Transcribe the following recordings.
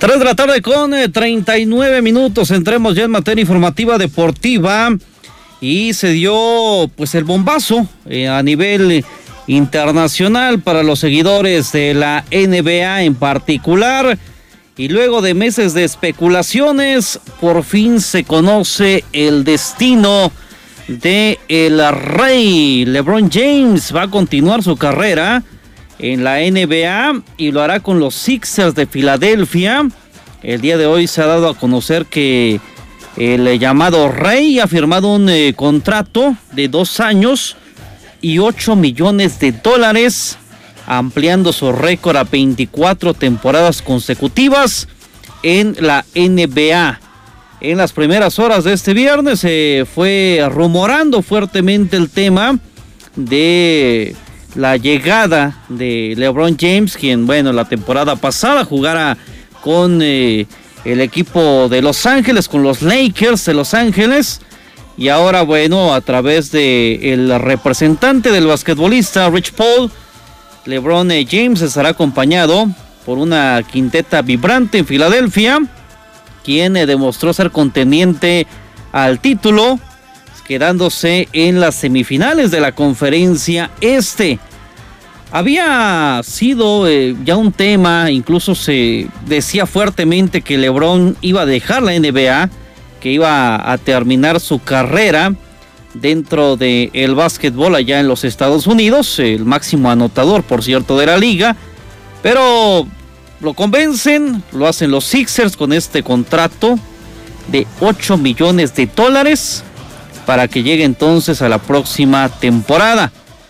3 de la tarde con 39 minutos. Entremos ya en materia informativa deportiva. Y se dio pues el bombazo a nivel internacional para los seguidores de la NBA en particular. Y luego de meses de especulaciones, por fin se conoce el destino de el rey. LeBron James va a continuar su carrera en la NBA y lo hará con los Sixers de Filadelfia. El día de hoy se ha dado a conocer que el llamado rey ha firmado un contrato de 2 años y $8 millones, ampliando su récord a 24 temporadas consecutivas en la NBA. En las primeras horas de este viernes se fue rumorando fuertemente el tema de la llegada de LeBron James, quien, bueno, la temporada pasada jugara con el equipo de Los Ángeles, con los Lakers de Los Ángeles, y ahora, bueno, a través de el representante del basquetbolista Rich Paul, LeBron James estará acompañado por una quinteta vibrante en Filadelfia, quien demostró ser contendiente al título, quedándose en las semifinales de la conferencia este. Había sido ya un tema, incluso se decía fuertemente que LeBron iba a dejar la NBA, que iba a terminar su carrera dentro del básquetbol allá en los Estados Unidos, el máximo anotador, por cierto, de la liga, pero lo convencen, lo hacen los Sixers con este contrato de $8 millones para que llegue entonces a la próxima temporada.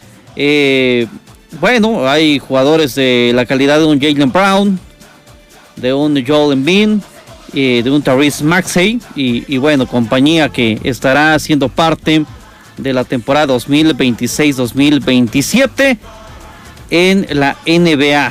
Bueno, hay jugadores de la calidad de un Jaylen Brown, de un Joel Embiid, de un Tyrese Maxey y bueno, compañía que estará siendo parte de la temporada 2026-2027 en la NBA.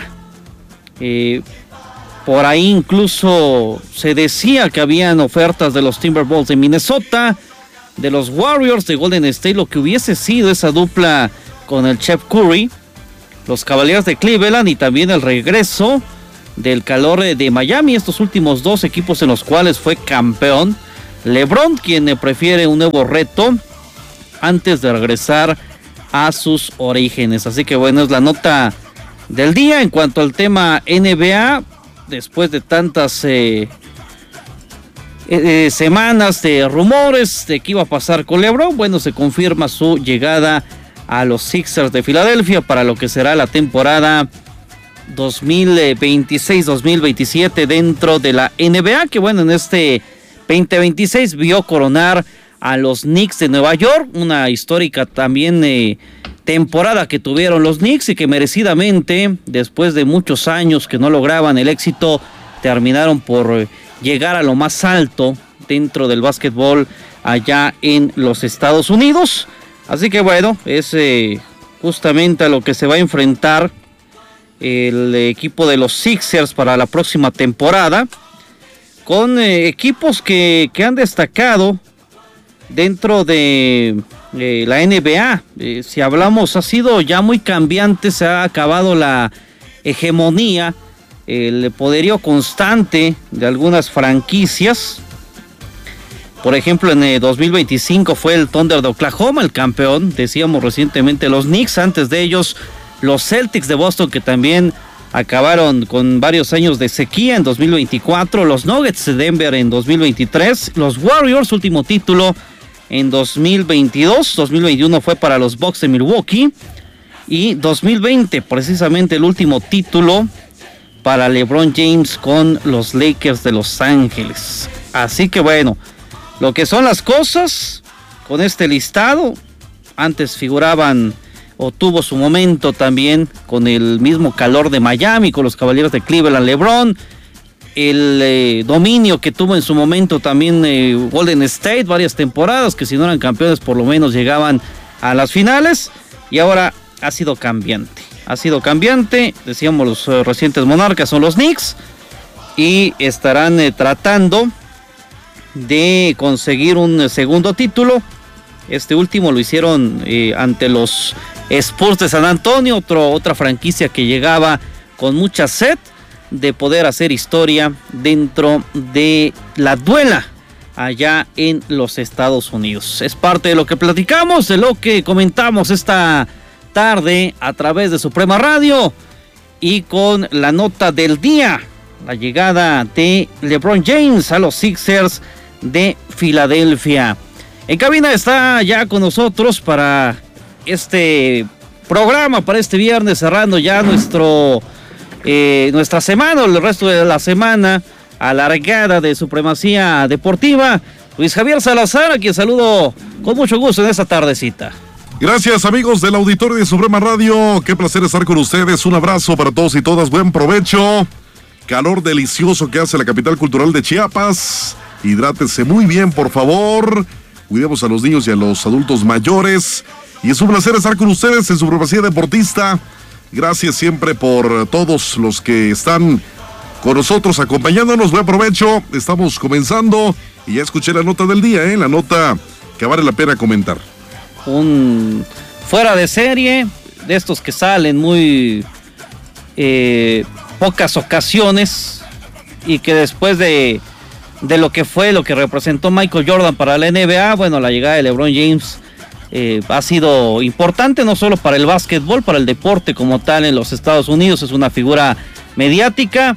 Por ahí incluso se decía que habían ofertas de los Timberwolves de Minnesota, de los Warriors de Golden State, lo que hubiese sido esa dupla con el Chef Curry, los Cavaliers de Cleveland y también el regreso del calor de Miami, estos últimos 2 equipos en los cuales fue campeón LeBron, quien prefiere un nuevo reto antes de regresar a sus orígenes. Así que bueno, es la nota del día en cuanto al tema NBA, después de tantas semanas de rumores de qué iba a pasar con LeBron. Bueno, se confirma su llegada a los Sixers de Filadelfia para lo que será la temporada 2026-2027 dentro de la NBA, que bueno, en este 2026 vio coronar a los Knicks de Nueva York, una histórica también temporada que tuvieron los Knicks y que merecidamente, después de muchos años que no lograban el éxito, terminaron por llegar a lo más alto dentro del básquetbol allá en los Estados Unidos. Así que bueno, es justamente a lo que se va a enfrentar el equipo de los Sixers para la próxima temporada, con equipos que han destacado dentro de la NBA. Si hablamos, ha sido ya muy cambiante, se ha acabado la hegemonía, el poderío constante de algunas franquicias. Por ejemplo, en 2025 fue el Thunder de Oklahoma el campeón. Decíamos recientemente los Knicks, antes de ellos los Celtics de Boston, que también acabaron con varios años de sequía en 2024. Los Nuggets de Denver en 2023. Los Warriors, último título en 2022. 2021 fue para los Bucks de Milwaukee. Y 2020, precisamente el último título para LeBron James con los Lakers de Los Ángeles. Así que bueno, lo que son las cosas con este listado. Antes figuraban o tuvo su momento también con el mismo calor de Miami, con los Cavaliers de Cleveland, LeBron. El dominio que tuvo en su momento también Golden State, varias temporadas que si no eran campeones por lo menos llegaban a las finales. Y ahora ha sido cambiante. Decíamos, los recientes monarcas son los Knicks y estarán tratando de conseguir un segundo título. Este último lo hicieron ante los Spurs de San Antonio, otra franquicia que llegaba con mucha sed de poder hacer historia dentro de la duela allá en los Estados Unidos. Es parte de lo que platicamos, de lo que comentamos esta tarde a través de Suprema Radio y con la nota del día, la llegada de LeBron James a los Sixers de Filadelfia. En cabina está ya con nosotros para este programa, para este viernes, cerrando ya nuestra semana, el resto de la semana alargada de Supremacía Deportiva, Luis Javier Salazar, a quien saludo con mucho gusto en esta tardecita. Gracias, amigos del auditorio de Suprema Radio, qué placer estar con ustedes, un abrazo para todos y todas, buen provecho, calor delicioso que hace la capital cultural de Chiapas, hidrátese muy bien por favor, cuidemos a los niños y a los adultos mayores, y es un placer estar con ustedes en Supremacía Deportista. Gracias siempre por todos los que están con nosotros acompañándonos, buen provecho, estamos comenzando y ya escuché la nota del día, la nota que vale la pena comentar. Un fuera de serie, de estos que salen muy pocas ocasiones y que después de lo que representó Michael Jordan para la NBA, bueno, la llegada de LeBron James ha sido importante no solo para el básquetbol, para el deporte como tal en los Estados Unidos, es una figura mediática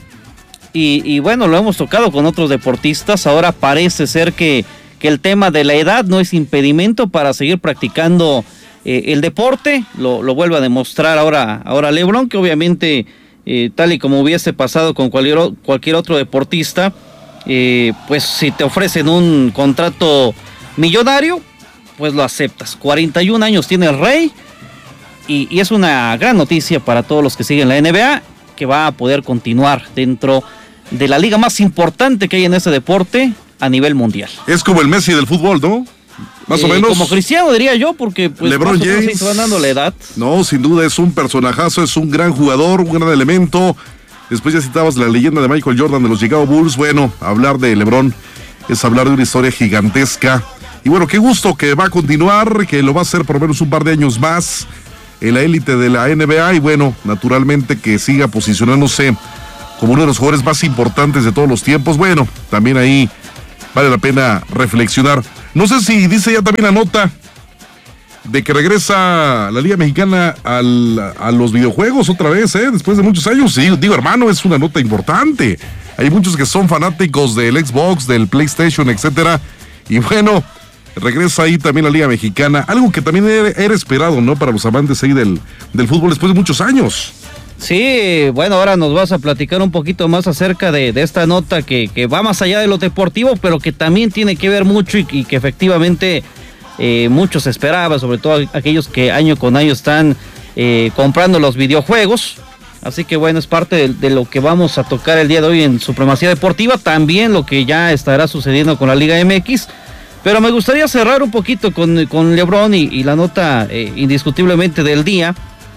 y bueno, lo hemos tocado con otros deportistas, ahora parece ser que el tema de la edad no es impedimento para seguir practicando el deporte, lo vuelve a demostrar ahora LeBron, que obviamente tal y como hubiese pasado con cualquier otro deportista, pues si te ofrecen un contrato millonario, pues lo aceptas. 41 años tiene el Rey y es una gran noticia para todos los que siguen la NBA, que va a poder continuar dentro de la liga más importante que hay en ese deporte a nivel mundial. Es como el Messi del fútbol, ¿no? Más o menos. Como Cristiano, diría yo, porque pues LeBron James se va dando la edad. No, sin duda es un personajazo, es un gran jugador, un gran elemento. Después ya citabas la leyenda de Michael Jordan de los Chicago Bulls. Bueno, hablar de LeBron es hablar de una historia gigantesca. Y bueno, qué gusto que va a continuar, que lo va a hacer por lo menos un par de años más en la élite de la NBA. Y bueno, naturalmente que siga posicionándose como uno de los jugadores más importantes de todos los tiempos. Bueno, también ahí vale la pena reflexionar. No sé si dice ya también la nota de que regresa la Liga Mexicana a los videojuegos otra vez, después de muchos años. Sí, digo, hermano, es una nota importante. Hay muchos que son fanáticos del Xbox, del PlayStation, etcétera. Y bueno, regresa ahí también la Liga Mexicana. Algo que también era esperado, ¿no? Para los amantes ahí del fútbol después de muchos años. Sí, bueno, ahora nos vas a platicar un poquito más acerca de esta nota que va más allá de lo deportivo, pero que también tiene que ver mucho y que efectivamente muchos esperaban, sobre todo aquellos que año con año están comprando los videojuegos. Así que bueno, es parte de lo que vamos a tocar el día de hoy en Supremacía Deportiva, también lo que ya estará sucediendo con la Liga MX. Pero me gustaría cerrar un poquito con LeBron y la nota indiscutiblemente del día.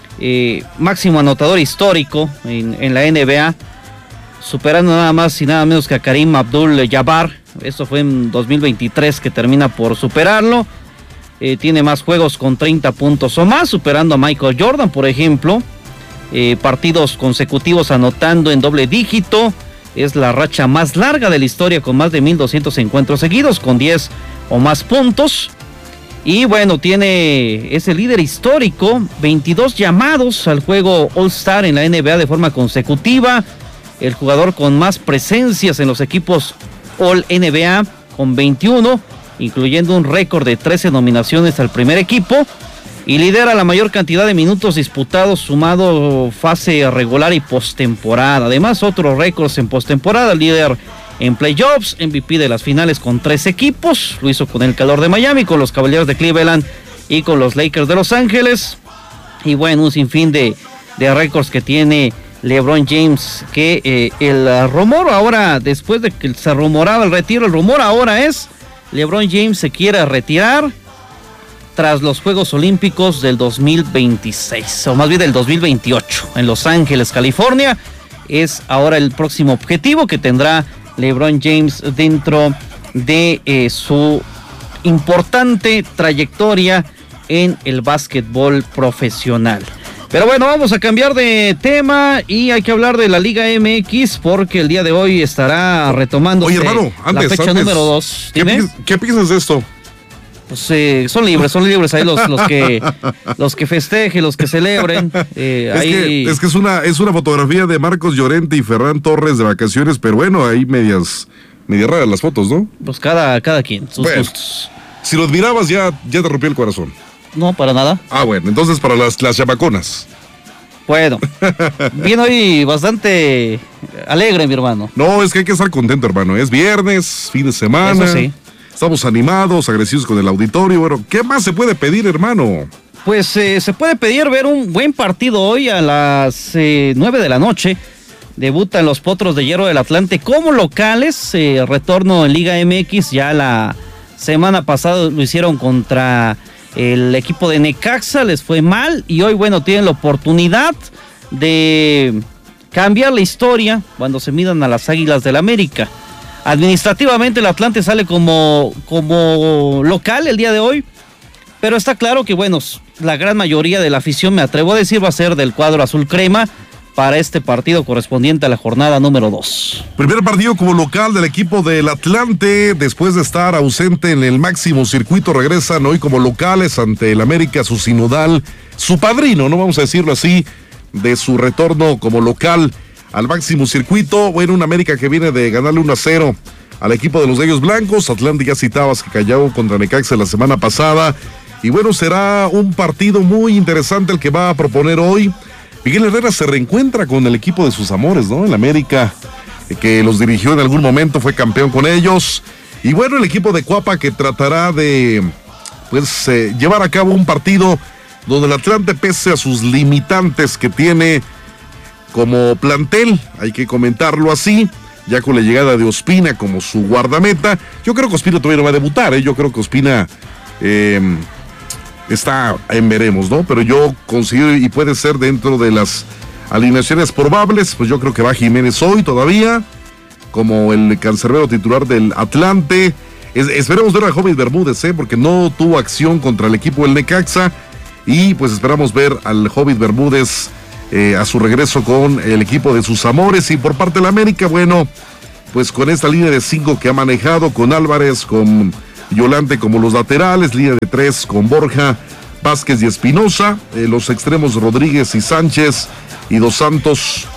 Máximo anotador histórico en la NBA, superando nada más y nada menos que a Karim Abdul-Jabbar. Esto fue en 2023 que termina por superarlo. Tiene más juegos con 30 puntos o más, superando a Michael Jordan, por ejemplo. Partidos consecutivos anotando en doble dígito. Es la racha más larga de la historia, con más de 1,200 encuentros seguidos, con 10 o más puntos. Y bueno, es el líder histórico, 22 llamados al juego All-Star en la NBA de forma consecutiva. El jugador con más presencias en los equipos All-NBA, con 21, incluyendo un récord de 13 nominaciones al primer equipo. Y lidera la mayor cantidad de minutos disputados, sumado fase regular y postemporada. Además, otros récords en postemporada, líder en playoffs, MVP de las finales con 3 equipos, lo hizo con el Calor de Miami, con los Cavaliers de Cleveland y con los Lakers de Los Ángeles. Y bueno, un sinfín de récords que tiene LeBron James, que el rumor ahora, después de que se rumoraba el retiro, el rumor ahora es LeBron James se quiere retirar tras los Juegos Olímpicos del 2026, o más bien del 2028, en Los Ángeles, California. Es ahora el próximo objetivo que tendrá LeBron James dentro de su importante trayectoria en el básquetbol profesional. Pero bueno, vamos a cambiar de tema y hay que hablar de la Liga MX porque el día de hoy estará retomando la fecha número 2. ¿Qué piensas de esto? Pues son libres ahí los que festejen, los que celebren. Es que es una fotografía de Marcos Llorente y Ferran Torres de vacaciones, pero bueno, ahí medio raras las fotos, ¿no? Pues cada quien, sus gustos. Si lo admirabas ya te rompió el corazón. No, para nada. Ah, bueno, entonces para las chamaconas. Bueno, viene hoy bastante alegre, mi hermano. No, es que hay que estar contento, hermano. Es viernes, fin de semana. Eso sí. Estamos animados, agresivos con el auditorio. Bueno, ¿qué más se puede pedir, hermano? Pues se puede pedir ver un buen partido hoy a las 9 de la noche. Debutan los Potros de Hierro del Atlante como locales. Retorno en Liga MX. Ya la semana pasada lo hicieron contra el equipo de Necaxa. Les fue mal. Y hoy, bueno, tienen la oportunidad de cambiar la historia cuando se midan a las Águilas del América. Administrativamente el Atlante sale como local el día de hoy, pero está claro que, bueno, la gran mayoría de la afición, me atrevo a decir, va a ser del cuadro azul crema para este partido correspondiente a la jornada número 2. Primer partido como local del equipo del Atlante, después de estar ausente en el máximo circuito, regresan hoy como locales ante el América, su sinodal, su padrino, no vamos a decirlo así, de su retorno como local al máximo circuito. Bueno, un América que viene de ganarle 1-0 al equipo de los Gallos Blancos. Atlante, ya citabas que cayó contra Necaxa la semana pasada. Y bueno, será un partido muy interesante el que va a proponer hoy. Miguel Herrera se reencuentra con el equipo de sus amores, ¿no? El América, que los dirigió en algún momento, fue campeón con ellos. Y bueno, el equipo de Cuapa que tratará de llevar a cabo un partido donde el Atlante, pese a sus limitantes que tiene como plantel, hay que comentarlo así, ya con la llegada de Ospina como su guardameta. Yo creo que Ospina todavía no va a debutar, yo creo que Ospina está en veremos, ¿no? Pero yo considero, y puede ser dentro de las alineaciones probables, pues yo creo que va Jiménez hoy todavía, como el cancerbero titular del Atlante. Esperemos ver a Hobbit Bermúdez, porque no tuvo acción contra el equipo del Necaxa, y pues esperamos ver al Hobbit Bermúdez a su regreso con el equipo de sus amores. Y por parte de la América, bueno, pues con esta línea de 5 que ha manejado, con Álvarez, con Yolante como los laterales, línea de 3 con Borja, Vázquez y Espinosa, los extremos Rodríguez y Sánchez, y Dos Santos